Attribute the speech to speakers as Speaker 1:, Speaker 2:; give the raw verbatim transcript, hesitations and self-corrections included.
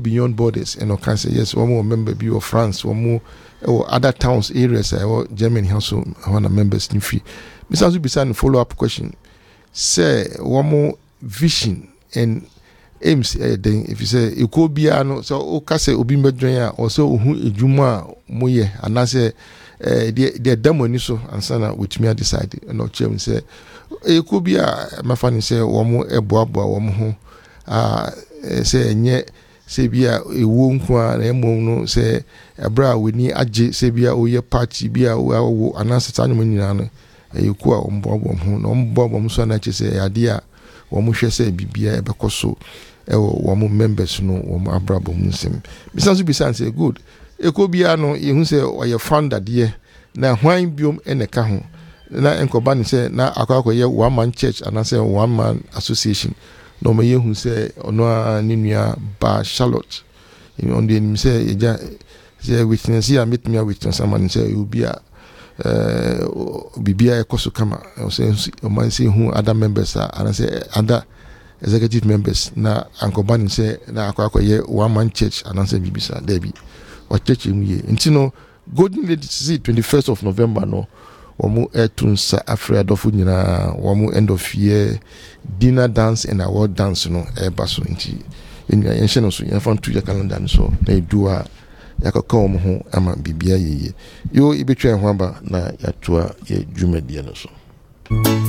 Speaker 1: beyond borders and can say yes one more member be of France one more or other towns areas or Germany also one members in free Mister Azu beside follow up question say one more vision and aims uh, then if you say it could be ano so o ka say obi medwan or so hu ejuma moye and say uh, the the demo ni so ansana with me decide no chem say it could be a my fan say one more eboabo one ho ah say enye say bia ewo nko na emom no say ebra we ni age say bia oye party bia wo anasa tanum nyina no eku a omboabo ho no omboabo so na che say ade a wo mo hwe say bibia ebekoso ewo wo mo members no wo mo abrabo mu nsem bisanso bisan say good eko bia no yehu say oye founder de na hwan biom eneka ho na enkoba ni say na akwa ye one man church and say one man association no me yehu say ono ni nua ba Charlotte on the nim say eja say witness here meet me witness someone say you be a eh bibia ekoso kama say o man say who other members are and say other executive members na ankoba ni say na akwa ye one man church and say bibisa there be o church mu ye ntino Golden Lady see twenty-first of November no Wamu etunsa afra dofu nyina wamu end of year dinner dance and award dance no e baso nti enya yenhye no so yenfa ntu ya calendar no so na edua yakaka omo ho ama bibia yeye yo ibetwa ho aba na yatoa ye dwumadie no so